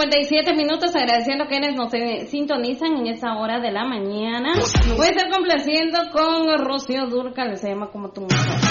8:57, agradeciendo que nos sintonizan en esta hora de la mañana. Voy a estar complaciendo con Rocío Dúrcal, se llama Como tu mujer.